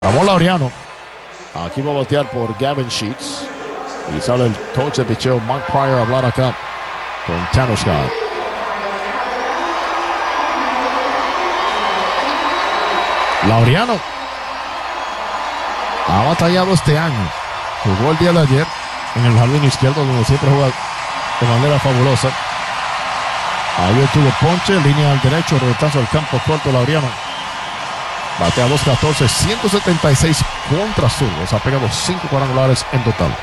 Ramón Laureano. Aquí va a voltear por Gavin Sheets. Y sale el coach de picheo Mark Pryor a hablar acá con Tanner Scott. Laureano ha batallado este año. Jugó el día de ayer en el jardín izquierdo, donde siempre juega de manera fabulosa. Ayer tuvo ponche, línea al derecho, retazo al campo corto. Laureano batea 2-14, 176 contra zurdos. Ha pegado 5 cuadrangulares en total.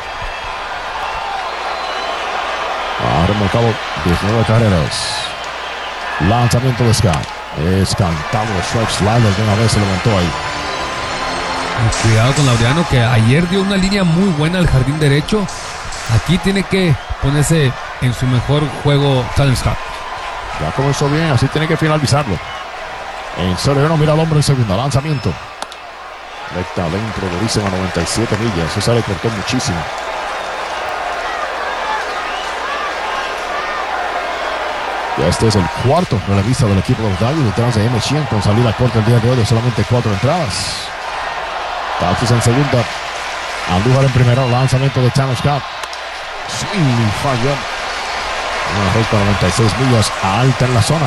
Ha remolcado 19 carreras. Lanzamiento de Scott. Es cantado, strike slider de una vez, se levantó ahí. Cuidado con Laureano, que ayer dio una línea muy buena al jardín derecho. Aquí tiene que ponerse en su mejor juego Tanner Scott. Ya comenzó bien, así tiene que finalizarlo. En serio, no mira al hombre en segunda. Lanzamiento. Recta adentro, durísima, 97 millas. Esa le cortó muchísimo. Ya este es el cuarto relevista del equipo de los Dodgers, detrás de M. Chien, con salida corta el día de hoy de solamente 4 entradas. Tatis en segunda. Andújar en primera. Lanzamiento de Tanner Scott. Swing y falló. Una recta 96 millas alta en la zona.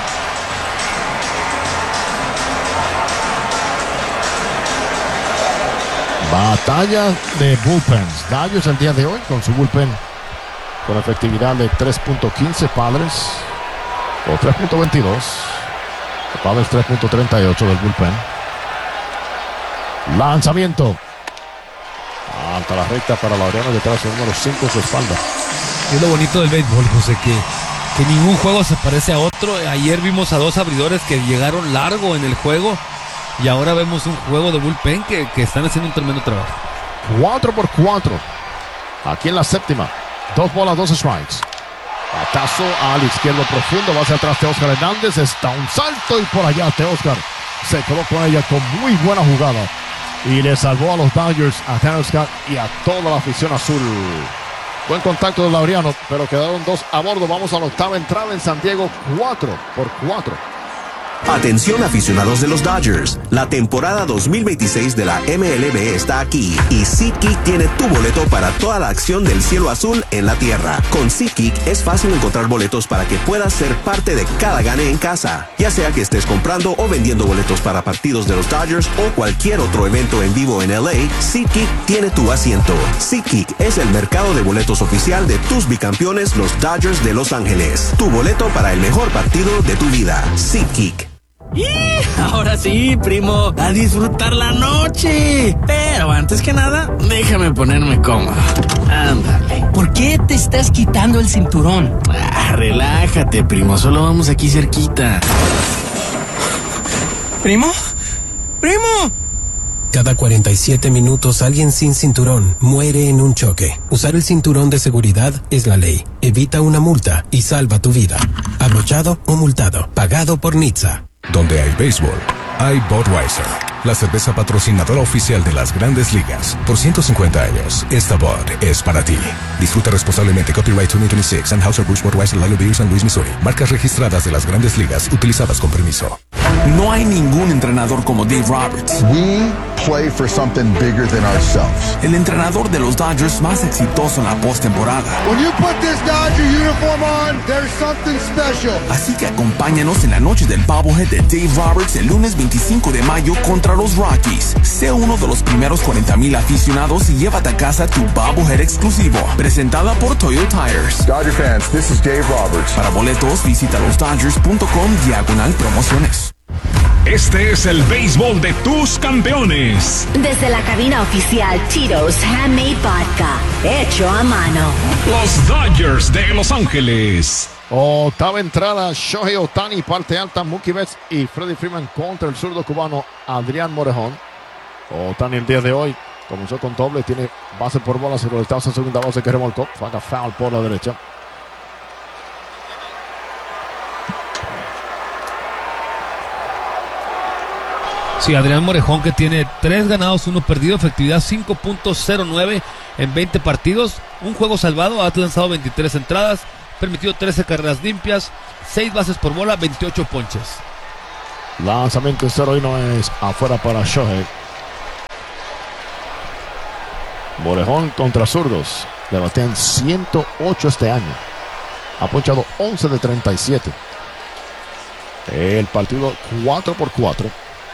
Batalla de bullpens. Dodgers el día de hoy con su bullpen con efectividad de 3.15. Padres o 3.22. Padres 3.38 del bullpen. Lanzamiento. Alta la recta para Laureano, detrás del número 5 en su espalda. Es lo bonito del béisbol, José, que ningún juego se parece a otro. Ayer vimos a dos abridores que llegaron largo en el juego. Y ahora vemos un juego de bullpen que están haciendo un tremendo trabajo. 4-4. Aquí en la séptima. 2 bolas, 2 strikes. Batazo al izquierdo profundo. Va hacia atrás Teóscar Hernández. Está un salto y por allá Teóscar se quedó con ella con muy buena jugada. Y le salvó a los Dodgers, a Tanner Scott y a toda la afición azul. Buen contacto de Laureano, pero quedaron 2 a bordo. Vamos a la octava entrada en San Diego. 4-4. Atención aficionados de los Dodgers, la temporada 2026 de la MLB está aquí y SeatGeek tiene tu boleto para toda la acción del cielo azul en la tierra. Con SeatGeek es fácil encontrar boletos para que puedas ser parte de cada gane en casa, ya sea que estés comprando o vendiendo boletos para partidos de los Dodgers o cualquier otro evento en vivo en LA. SeatGeek tiene tu asiento. SeatGeek es el mercado de boletos oficial de tus bicampeones, los Dodgers de Los Ángeles. Tu boleto para el mejor partido de tu vida. SeatGeek. Y ahora sí, primo, a disfrutar la noche. Pero antes que nada, déjame ponerme cómodo. Ándale. ¿Por qué te estás quitando el cinturón? Relájate, primo, solo vamos aquí cerquita. ¿Primo? ¡Primo! Cada 47 minutos alguien sin cinturón muere en un choque. Usar el cinturón de seguridad es la ley. Evita una multa y salva tu vida. Abrochado o multado. Pagado por NHTSA. Donde hay béisbol, hay Budweiser, la cerveza patrocinadora oficial de las Grandes Ligas. Por 150 años, esta Bud es para ti. Disfruta responsablemente. Copyright 2026, Anheuser-Busch Budweiser Lager Beer, San Luis, Missouri. Marcas registradas de las Grandes Ligas, utilizadas con permiso. No hay ningún entrenador como Dave Roberts. We play for something bigger than ourselves. El entrenador de los Dodgers más exitoso en la postemporada. When you put this Dodger uniform on, there's something special. Así que acompáñanos en la noche del bobblehead de Dave Roberts el lunes 25 de mayo contra los Rockies. Sé uno de los primeros 40,000 aficionados y llévate a casa tu bobblehead exclusivo. Presentada por Toyo Tires. Dodger fans, this is Dave Roberts. Para boletos, visita losdodgers.com/promociones. Este es el béisbol de tus campeones. Desde la cabina oficial Tito's Handmade Vodka, hecho a mano. Los Dodgers de Los Ángeles. Octava entrada, Shohei Ohtani, parte alta, Mookie Betts y Freddie Freeman contra el zurdo cubano Adrián Morejón. Ohtani el día de hoy comenzó con doble, tiene base por bola, se lo está en segunda base que remolcó, faga foul por la derecha. Sí, Adrián Morejón, que tiene 3 ganados, 1 perdido, efectividad 5.09 en 20 partidos, un juego salvado, ha lanzado 23 entradas, permitido 13 carreras limpias, 6 bases por bola, 28 ponches. Lanzamiento en cero y no es afuera para Shohei. Morejón contra zurdos. Le batean 108 este año. Ha ponchado 11 de 37. El partido 4-4.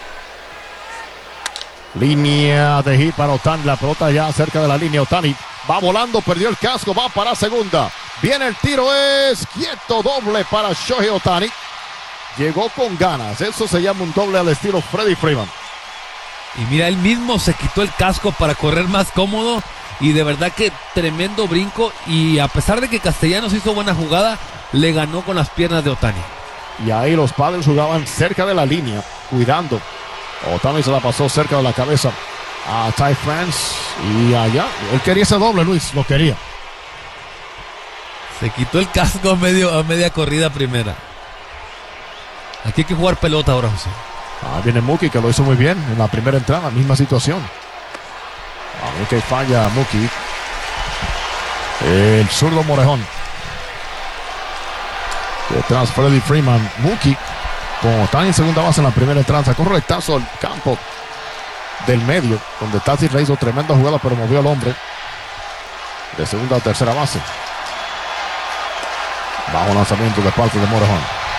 Línea de hit para Ohtani. La pelota ya cerca de la línea. Ohtani va volando, perdió el casco, va para segunda. Viene el tiro, es quieto, doble para Shohei Ohtani. Llegó con ganas. Eso se llama un doble al estilo Freddie Freeman. Y mira, él mismo se quitó el casco para correr más cómodo. Y de verdad que tremendo brinco. Y a pesar de que Castellanos hizo buena jugada, le ganó con las piernas de Ohtani. Y ahí los Padres jugaban cerca de la línea, cuidando. Ohtani se la pasó cerca de la cabeza a Ty France. Y allá, él quería ese doble, Luis, lo quería. Se quitó el casco a media corrida primera. Aquí hay que jugar pelota ahora, José. Viene Mookie, que lo hizo muy bien en la primera entrada, misma situación. Que falla Mookie. El zurdo Morejón. Detrás Freddie Freeman. Mookie con Ohtani en segunda base en la primera entrada. Sacó un rectazo al campo del medio, donde Tatis le hizo tremenda jugada, pero movió al hombre de segunda a tercera base. Bajo lanzamiento de parte de Morejón.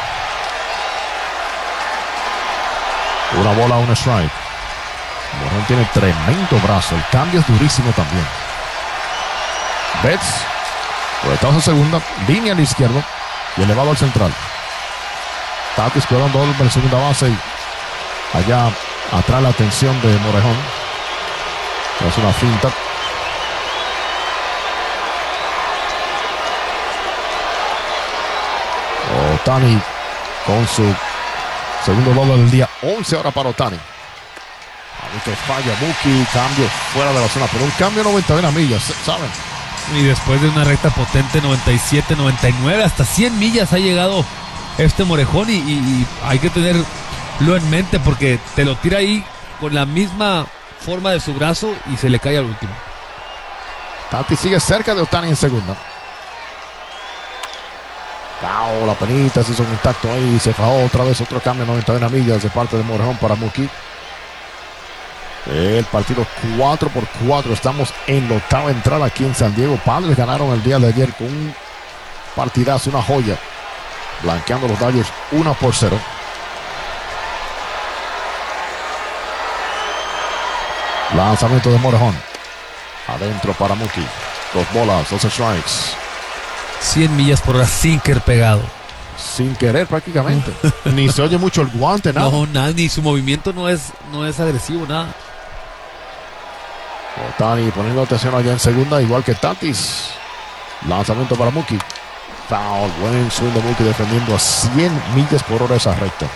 Una bola, un strike. Morejón tiene tremendo brazo. El cambio es durísimo también. Betts, coletazo a segunda, línea al izquierdo y elevado al central. Tatis cuidando doble en segunda base y allá atrás la atención de Morejón. Es una finta. Ohtani con su segundo doble del día. 11 ahora para Ohtani. A que falla Mookie, cambio fuera de la zona, pero un cambio 91 millas, ¿saben? Y después de una recta potente 97, 99, hasta 100 millas ha llegado este Morejón y hay que tenerlo en mente porque te lo tira ahí con la misma forma de su brazo y se le cae al último. Tatis sigue cerca de Ohtani en segunda. La penita, se hizo un contacto ahí, se fajó otra vez, otro cambio 91 millas de parte de Morejón para Mookie. El partido 4-4. Estamos en la octava entrada aquí en San Diego. Padres ganaron el día de ayer con un partidazo, una joya, blanqueando los Dodgers 1-0. Lanzamiento de Morejón. Adentro para Mookie. 2 bolas, 2 strikes. 100 millas por hora, sinker pegado. Sin querer prácticamente. Ni se oye mucho el guante, nada. No, nada, ni su movimiento no es agresivo, nada. Ohtani poniendo atención allá en segunda, igual que Tatis. Lanzamiento para Mookie. Foul, buen swing de Mookie defendiendo a 100 millas por hora esa recta.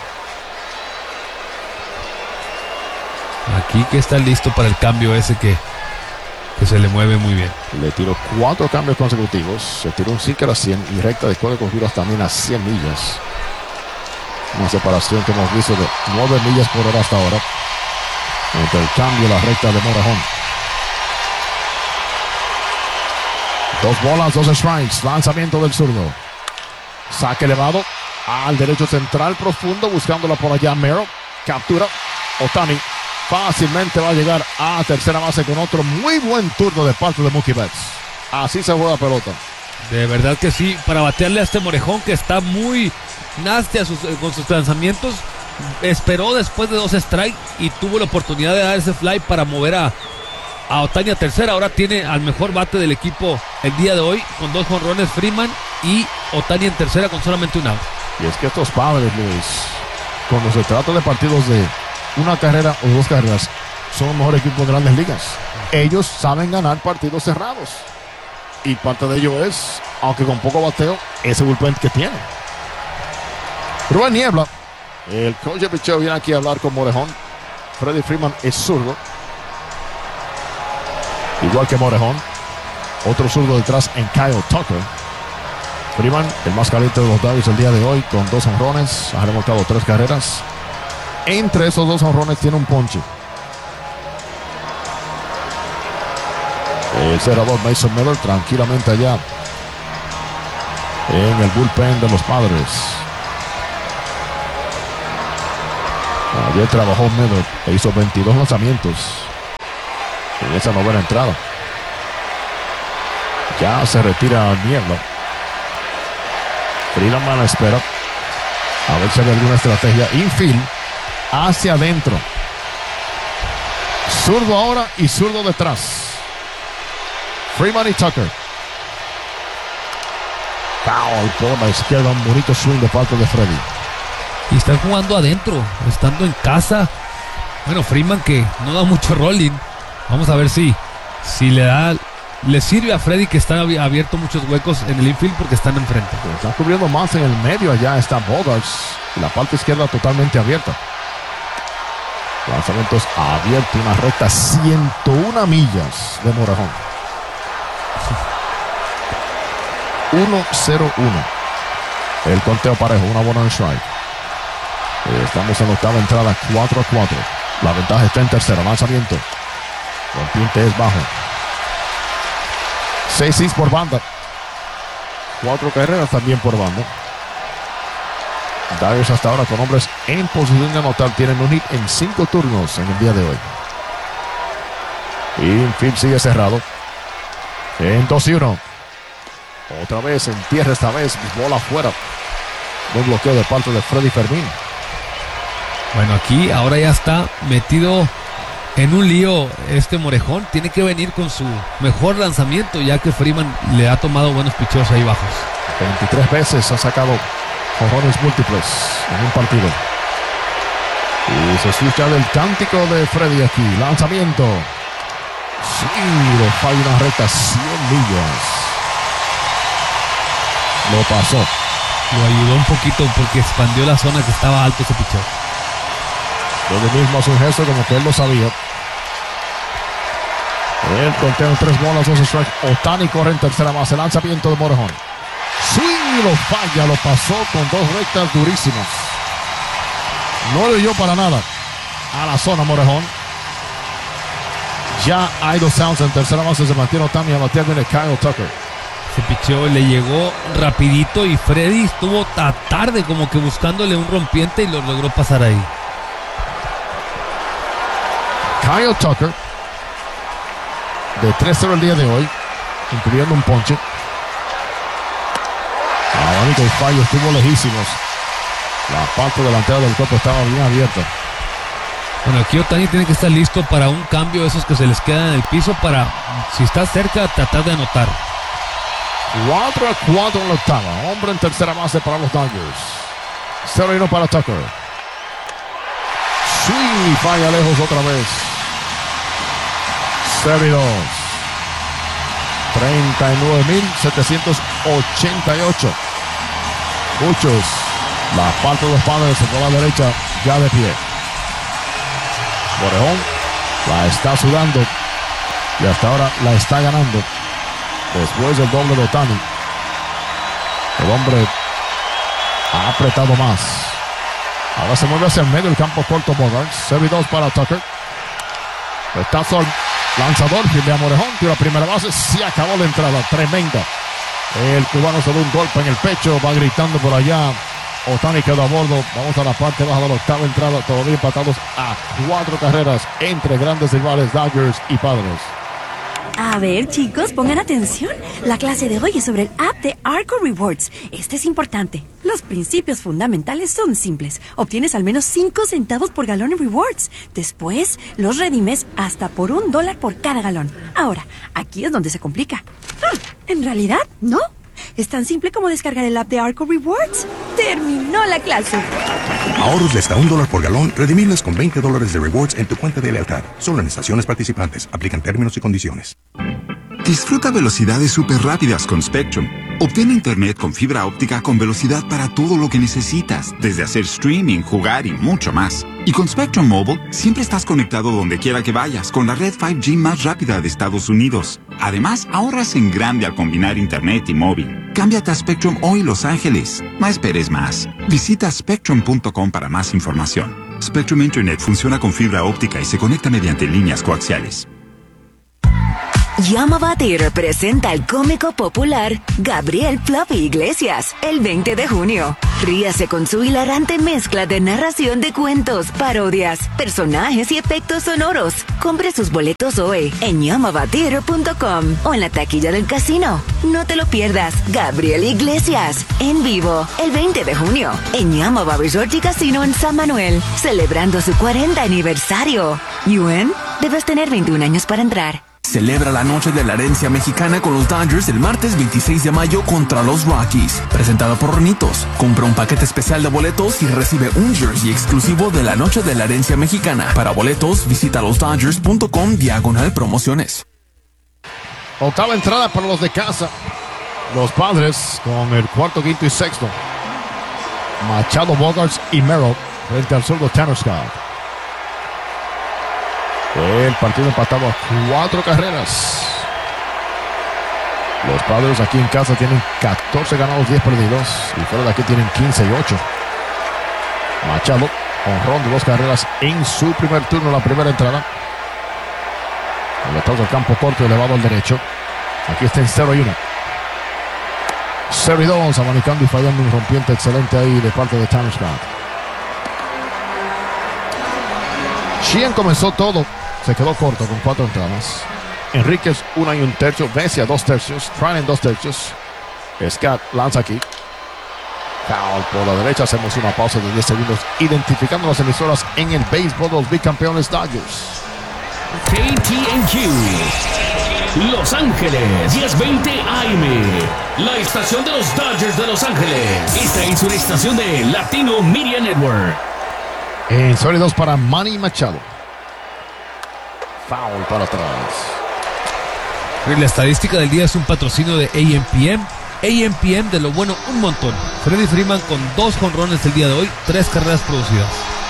Aquí que está listo para el cambio ese que se le mueve muy bien. Le tiró 4 cambios consecutivos. Se tiró un sinker a 100 y recta de código de giros también a 100 millas. Una separación que hemos visto de 9 millas por hora hasta ahora. Entre el cambio y la recta de Morejón. 2 bolas, 2 strikes. Lanzamiento del zurdo. Saque elevado al derecho central profundo, buscándola por allá Merrill. Captura. Ohtani fácilmente va a llegar a tercera base con otro muy buen turno de parte de Mookie Betts. Así se juega pelota. De verdad que sí, para batearle a este Morejón que está muy nasty con sus lanzamientos. Esperó después de 2 strikes y tuvo la oportunidad de dar ese fly para mover a Ohtani a tercera. Ahora tiene al mejor bate del equipo el día de hoy con 2 jonrones Freeman y Ohtani en tercera con solamente un out. Y es que estos Padres, Luis, cuando se trata de partidos de una carrera o 2 carreras, son el mejor equipo de Grandes Ligas. Ellos saben ganar partidos cerrados. Y parte de ello es, aunque con poco bateo, ese bullpen que tiene. Rubén Niebla, el coach de picheo, viene aquí a hablar con Morejón. Freddie Freeman es zurdo, igual que Morejón. Otro zurdo detrás en Kyle Tucker. Freeman, el más caliente de los Dodgers el día de hoy, con 2 jonrones, ha remolcado 3 carreras. Entre esos 2 jonrones tiene un ponche. El cerrador Mason Miller tranquilamente allá en el bullpen de los Padres. Ayer trabajó Miller e hizo 22 lanzamientos en esa novena entrada. Ya se retira Niebla. Freeman a la espera. A ver si hay alguna estrategia. Infield hacia adentro. Zurdo ahora y zurdo detrás. Freeman y Tucker. Foul por la izquierda. Un bonito swing de parte de Freddy. Y están jugando adentro, estando en casa. Bueno, Freeman que no da mucho rolling. Vamos a ver si le sirve a Freddy, que está abierto muchos huecos en el infield porque están enfrente. Está cubriendo más en el medio. Allá está Bogaerts. La parte izquierda totalmente abierta. Lanzamientos abierto. Una recta 101 millas de Morejón. 1-0-1. El conteo parejo. Una bola en strike. Estamos en la octava entrada. 4-4. La ventaja está en tercera. Lanzamiento. Rompiente es bajo. 6 hits por banda. 4 carreras también por banda. Dodgers hasta ahora con hombres en posición de anotar. Tienen un hit en 5 turnos en el día de hoy. Infield sigue cerrado. En 2-1. Otra vez en tierra, esta vez bola afuera. Un bloqueo de parte de Freddy Fermín. Bueno, aquí ahora ya está metido en un lío Morejón. Tiene que venir con su mejor lanzamiento, ya que Freeman le ha tomado buenos picheos ahí bajos. 23 veces ha sacado jonrones múltiples en un partido. Y se escucha el cántico de Freddy aquí. Lanzamiento. Sí, lo falla una recta 100 millas. Lo pasó. Lo ayudó un poquito porque expandió la zona que estaba alto ese picheo. Él mismo hace un gesto como que él lo sabía. El conteo en 3 bolas, 2 strikes. Ohtani corre en tercera base. Lanzamiento de Morejón. Sí, lo falla, lo pasó con 2 rectas durísimas. No le dio para nada a la zona Morejón. Ya hay 2 outs en tercera base. Se mantiene Ohtani, a batear viene Kyle Tucker. Ese picheo le llegó rapidito y Freddy estuvo tarde como que buscándole un rompiente y lo logró pasar ahí. Kyle Tucker de 3-0 el día de hoy, incluyendo un ponche. Abanico y fallo, estuvo lejísimos. La parte delantera del cuerpo estaba bien abierta. Bueno, aquí Ohtani tiene que estar listo para un cambio, esos que se les quedan en el piso, para, si está cerca, tratar de anotar. 4-4 en la octava. Hombre en tercera base para los Dodgers. 0-1 para Tucker. Sí, falla lejos otra vez. 0-2. 39,788. Muchos. La parte de los padres por la derecha ya de pie. Morejón la está sudando y hasta ahora la está ganando. Después del doble de Ohtani, el hombre ha apretado más. Ahora se mueve hacia el medio del campo corto Bogaerts. 0-2 para Tucker. Retazo al lanzador, firme a Morejón, tira primera base, se acabó la entrada, tremenda. El cubano se da un golpe en el pecho, va gritando por allá. Ohtani quedó a bordo. Vamos a la parte baja de la octava entrada, todavía empatados a 4 carreras entre grandes rivales Dodgers y Padres. A ver, chicos, pongan atención. La clase de hoy es sobre el app de Arco Rewards. Este es importante. Los principios fundamentales son simples. Obtienes al menos 5 centavos por galón en rewards. Después, los redimes hasta por $1 por cada galón. Ahora, aquí es donde se complica. En realidad, no. Es tan simple como descargar el app de Arco Rewards. ¡Terminó la clase! Ahorros de hasta $1 por galón, redimibles con $20 de rewards en tu cuenta de lealtad. Solo en estaciones participantes. Aplican términos y condiciones. Disfruta velocidades súper rápidas con Spectrum. Obtén internet con fibra óptica con velocidad para todo lo que necesitas, desde hacer streaming, jugar y mucho más. Y con Spectrum Mobile, siempre estás conectado donde quiera que vayas, con la red 5G más rápida de Estados Unidos. Además, ahorras en grande al combinar internet y móvil. Cámbiate a Spectrum hoy, Los Ángeles. No esperes más. Visita spectrum.com para más información. Spectrum Internet funciona con fibra óptica y se conecta mediante líneas coaxiales. Llama Theater presenta al cómico popular Gabriel Fluffy Iglesias el 20 de junio. Ríase con su hilarante mezcla de narración de cuentos, parodias, personajes y efectos sonoros. Compre sus boletos hoy en yamavatheater.com o en la taquilla del casino. No te lo pierdas. Gabriel Iglesias, en vivo, el 20 de junio, en Yamava Resort y Casino en San Manuel, celebrando su 40 aniversario. ¿Yuen? Debes tener 21 años para entrar. Celebra la noche de la herencia mexicana con los Dodgers el martes 26 de mayo contra los Rockies. Presentado por Ronitos. Compra un paquete especial de boletos y recibe un jersey exclusivo de la noche de la herencia mexicana. Para boletos, visita losdodgers.com/promociones. Octava entrada para los de casa. Los Padres con el cuarto, quinto y sexto. Machado, Bogaerts y Merrill frente al zurdo Tanner Scott. El partido empatado a 4 carreras. Los Padres aquí en casa tienen 14 ganados, 10 perdidos. Y fuera de aquí tienen 15 y 8. Machado, honrón de 2 carreras en su primer turno, la primera entrada. El al campo corto, elevado al derecho. Aquí está en 0-1. 0-2, abanicando y fallando un rompiente excelente ahí de parte de Tanner Scott. Sheehan comenzó todo. Se quedó corto con 4 entradas. Enríquez 1 1/3. Vencia 2/3. Treinen 2/3. Scott lanza aquí. Foul por la derecha. Hacemos una pausa de 10 segundos identificando las emisoras en el béisbol de los bicampeones Dodgers. KTNQ Los Ángeles 1020 AM, la estación de los Dodgers de Los Ángeles. Esta es una estación de Latino Media Network. En 0-2 para Manny Machado. Foul para atrás. La estadística del día es un patrocinio de AMPM. AMPM, de lo bueno, un montón. Freddie Freeman con 2 jonrones el día de hoy, 3 carreras producidas.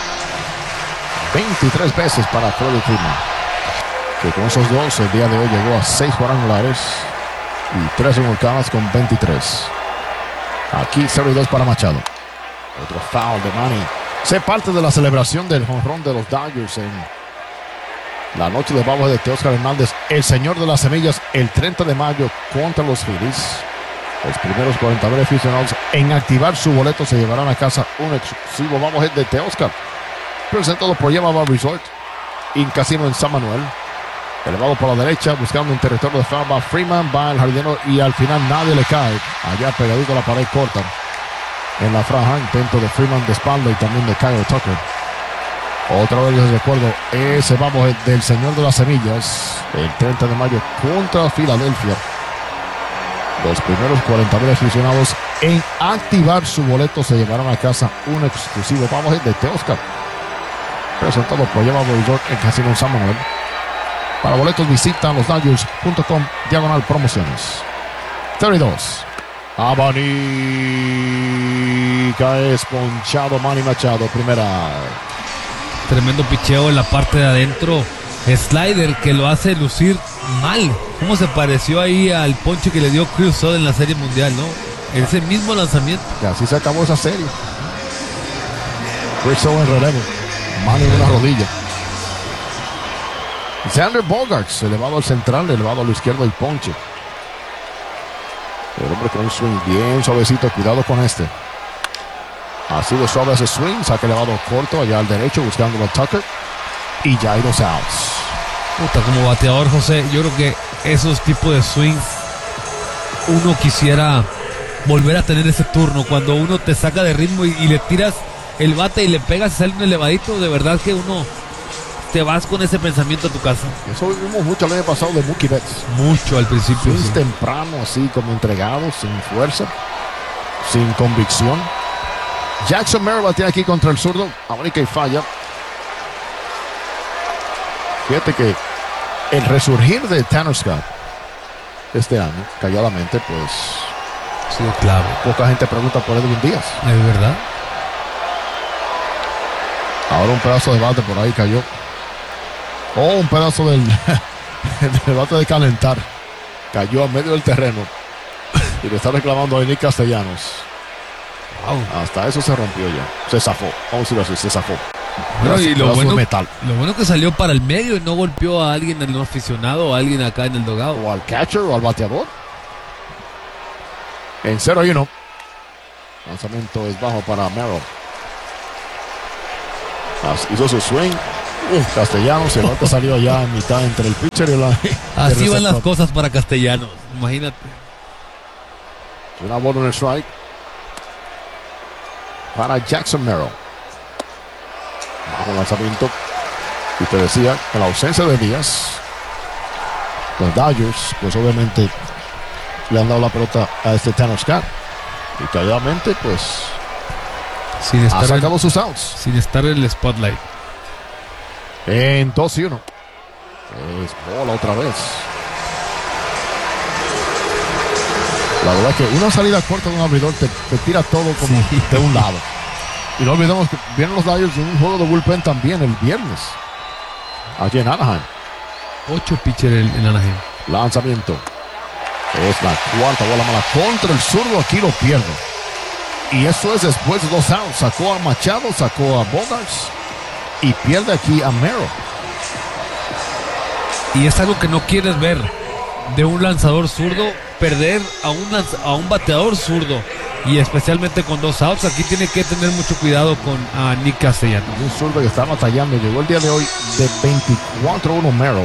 23 veces para Freddie Freeman, que con esos 2 el día de hoy llegó a 6 cuadrangulares y 3 remolcadas con 23. Aquí 0-2 para Machado. Otro foul de Manny. Sé parte de la celebración del jonrón de los Dodgers en la noche de babo de Teóscar Hernández, el señor de las semillas, el 30 de mayo contra los Phillies. Los primeros 40,000 aficionados en activar su boleto se llevarán a casa un exclusivo bobblehead de Teóscar, presentado por Yamava Resort y Casino en San Manuel. Elevado por la derecha, buscando un territorio de foul, va Freeman, va el jardinero y al final nadie le cae. Allá pegadito a la pared corta. En la franja, intento de Freeman de espalda y también de Kyle Tucker. Otra vez les recuerdo, ese vamos del señor de las semillas, el 30 de mayo contra Filadelfia. Los primeros 40,000 aficionados en activar su boleto se llevarán a casa un exclusivo vamos de Teóscar, presentado por Yamava Resort en Casino en San Manuel. Para boletos visita losdodgers.com/promociones. 32. Abanica es ponchado Manny Machado, primera. Tremendo picheo en la parte de adentro. Slider que lo hace lucir mal. ¿Cómo se pareció ahí al ponche que le dio Chris Sale en la Serie Mundial, no? Ese mismo lanzamiento. Y así se acabó esa serie. Chris Sale en relevo. Manny en una rodilla. Xander Bogaerts, elevado al central, elevado a la izquierda y ponche. El hombre con un swing bien suavecito, cuidado con este. Así de suave ese swing, saque elevado corto allá al derecho buscando a Tucker. Y ya hay 2 outs. Puta, como bateador, José, yo creo que esos tipos de swings uno quisiera volver a tener ese turno. Cuando uno te saca de ritmo y le tiras el bate y le pegas y sale un elevadito, de verdad que uno te vas con ese pensamiento a tu casa. Eso vimos mucho el año pasado de Mookie Betts. Mucho al principio. Sí. Temprano, así como entregado, sin fuerza, sin convicción. Jackson Merrill batea aquí contra el zurdo. Abanica y falla. Fíjate que el resurgir de Tanner Scott este año, calladamente, pues ha sido clave. Poca gente pregunta por Edwin Díaz. ¿Es verdad? Ahora un pedazo de bate por ahí cayó. Un pedazo del bate de calentar. Cayó a medio del terreno. Y le está reclamando a Nick Castellanos. Wow. Hasta eso se rompió ya. Se zafó. Vamos a decirlo así, se zafó. Bueno, y lo bueno que salió para el medio y no golpeó a alguien, al aficionado o a alguien acá en el dugout. O al catcher o al bateador. En 0-1. Lanzamiento es bajo para Merrill. Hizo su swing. Castellanos, el otro salió allá en mitad entre el pitcher y la... Así van las cosas para Castellanos, imagínate. Una bola en el strike para Jackson Merrill. Bajo lanzamiento. Y te decía, con la ausencia de Díaz, los Dodgers, pues obviamente le han dado la pelota a este Tanner Scott. Y calladamente, pues, ha sacado sus outs. Sin estar en el spotlight. En 2-1. Es bola otra vez. La verdad que una salida corta de un abridor te tira todo como de un lado. Y no olvidemos que vienen los Dodgers en un juego de bullpen también el viernes. Allí en Anaheim. 8 pitchers en Anaheim. Lanzamiento. Es la cuarta bola mala contra el zurdo. Aquí lo pierde. Y eso es después de 2 outs. Sacó a Machado, sacó a Bogaerts. Y pierde aquí a Merrill. Y es algo que no quieres ver de un lanzador zurdo, perder a un bateador zurdo. Y especialmente con 2 outs, aquí tiene que tener mucho cuidado con Nick Castellanos. Un zurdo que está batallando. Llegó el día de hoy de 24-1 Merrill.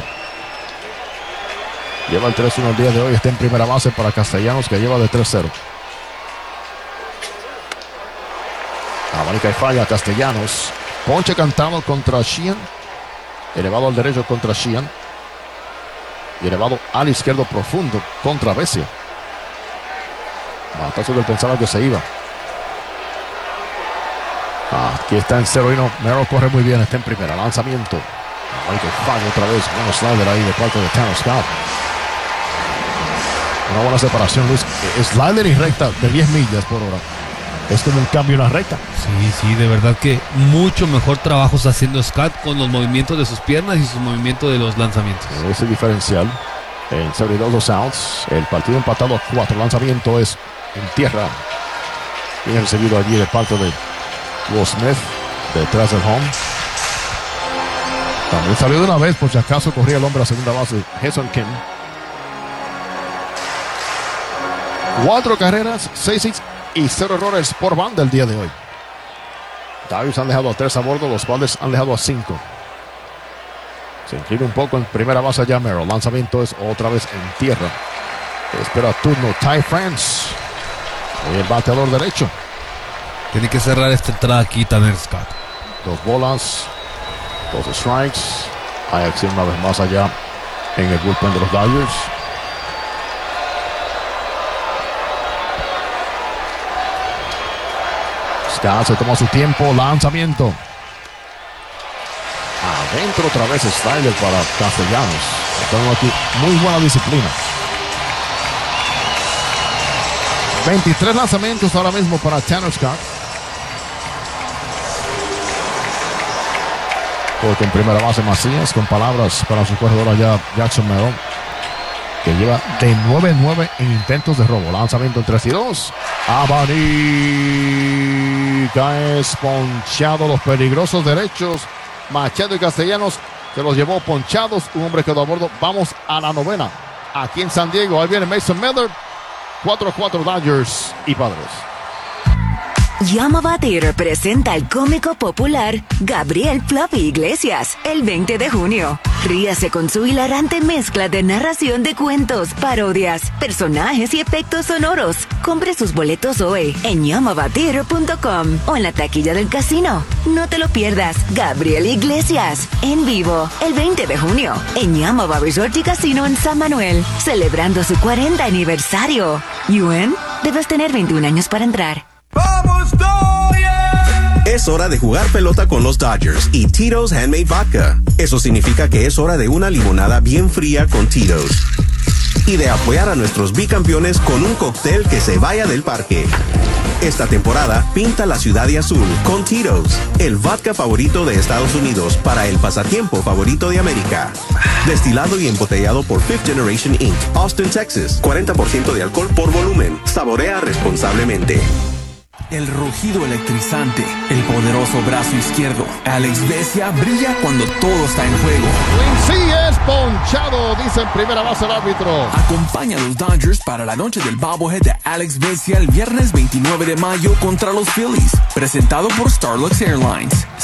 Lleva el 3-1 el día de hoy. Está en primera base para Castellanos, que lleva de 3-0. Abanica y falla Castellanos. Ponche cantado contra Sheehan. Elevado al derecho contra Sheehan. Y elevado al izquierdo profundo contra Vesia. Batazo que él pensaba que se iba. Aquí está en 0-1. Merrill corre muy bien. Está en primera. Lanzamiento. Abanica y falla otra vez. Bueno slider ahí de parte de Tanner Scott. Una buena separación, Luis. Slider y recta de 10 millas por hora. Es como un cambio en la recta. Sí, de verdad que mucho mejor trabajo está haciendo Scott con los movimientos de sus piernas y sus movimientos de los lanzamientos. Ese diferencial. En 2 outs. El partido empatado a 4. Lanzamiento es en tierra. Bien recibido allí de parte de Will Smith. Detrás del home. También salió de una vez por si acaso corría el hombre a segunda base. Jason Kim. 4 carreras, 6 hits y 0 errores por banda el día de hoy. Dodgers han dejado a 3 a bordo, los Padres han dejado a 5. Se inclina un poco en primera base allá Merrill. Lanzamiento es otra vez en tierra. Espera turno Ty France. El bateador derecho. Tiene que cerrar esta entrada aquí Tanner Scott. 2 bolas, 2 strikes. Hay acción una vez más allá en el bullpen de los Dodgers. Scott se toma su tiempo. Lanzamiento. Adentro otra vez slider para Castellanos. Tenemos aquí muy buena disciplina. 23 lanzamientos ahora mismo para Tanner Scott. Porque en primera base Macías con palabras para su corredor allá Jackson Merrill, que lleva de 9-9 en intentos de robo. Lanzamiento en 3-2. Abanica es ponchado. Los peligrosos derechos. Machado y Castellanos se los llevó ponchados. Un hombre quedó a bordo. Vamos a la novena. Aquí en San Diego. Ahí viene Mason Miller. 4-4 Dodgers y Padres. Llama Batir presenta al cómico popular Gabriel Fluffy Iglesias el 20 de junio. Ríase con su hilarante mezcla de narración de cuentos, parodias, personajes y efectos sonoros. Compre sus boletos hoy en llamabatir.com o en la taquilla del casino. No te lo pierdas. Gabriel Iglesias en vivo el 20 de junio en Llama Resort y Casino en San Manuel, celebrando su 40 aniversario. ¿Yuen? Debes tener 21 años para entrar. ¡Vamos, Dodgers! Es hora de jugar pelota con los Dodgers y Tito's Handmade Vodka. Eso significa que es hora de una limonada bien fría con Tito's. Y de apoyar a nuestros bicampeones con un cóctel que se vaya del parque. Esta temporada, pinta la ciudad de azul con Tito's, el vodka favorito de Estados Unidos para el pasatiempo favorito de América. Destilado y embotellado por Fifth Generation Inc., Austin, Texas. 40% de alcohol por volumen. Saborea responsablemente. El rugido electrizante, el poderoso brazo izquierdo. Alex Vesia brilla cuando todo está en juego. Sí es ponchado, dice en primera base el árbitro. Acompaña a los Dodgers para la noche del bobblehead de Alex Vesia el viernes 29 de mayo contra los Phillies. Presentado por Starlux Airlines.